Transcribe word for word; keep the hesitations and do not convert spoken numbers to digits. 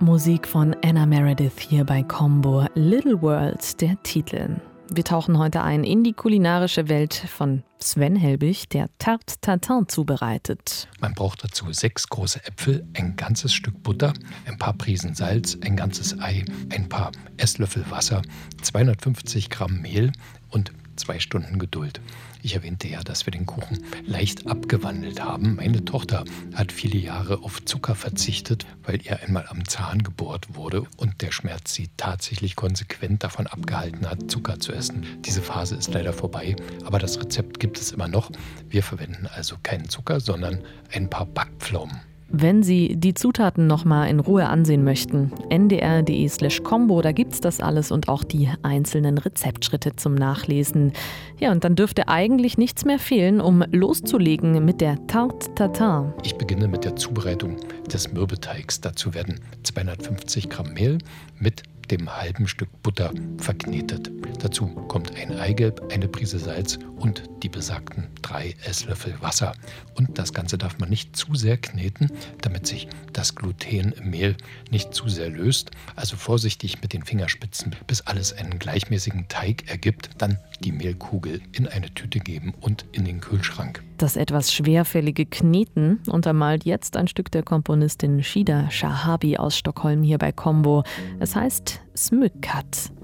Musik von Anna Meredith hier bei Combo. Little World, der Titel. Wir tauchen heute ein in die kulinarische Welt von Sven Helbig, der Tarte Tatin zubereitet. Man braucht dazu sechs große Äpfel, ein ganzes Stück Butter, ein paar Prisen Salz, ein ganzes Ei, ein paar Esslöffel Wasser, zweihundertfünfzig Gramm Mehl und zwei Stunden Geduld. Ich erwähnte ja, dass wir den Kuchen leicht abgewandelt haben. Meine Tochter hat viele Jahre auf Zucker verzichtet, weil ihr einmal am Zahn gebohrt wurde und der Schmerz sie tatsächlich konsequent davon abgehalten hat, Zucker zu essen. Diese Phase ist leider vorbei, aber das Rezept gibt es immer noch. Wir verwenden also keinen Zucker, sondern ein paar Backpflaumen. Wenn Sie die Zutaten nochmal in Ruhe ansehen möchten, n d r punkt d e slash combo, da gibt's das alles und auch die einzelnen Rezeptschritte zum Nachlesen. Ja, und dann dürfte eigentlich nichts mehr fehlen, um loszulegen mit der Tarte Tatin. Ich beginne mit der Zubereitung des Mürbeteigs. Dazu werden zweihundertfünfzig Gramm Mehl mit dem halben Stück Butter verknetet. Dazu kommt ein Eigelb, eine Prise Salz und die besagten drei Esslöffel Wasser. Und das Ganze darf man nicht zu sehr kneten, damit sich das Gluten im Mehl nicht zu sehr löst. Also vorsichtig mit den Fingerspitzen, bis alles einen gleichmäßigen Teig ergibt. Dann die Mehlkugel in eine Tüte geben und in den Kühlschrank. Das etwas schwerfällige Kneten untermalt jetzt ein Stück der Komponistin Shida Shahabi aus Stockholm hier bei Combo. Es heißt Smykat.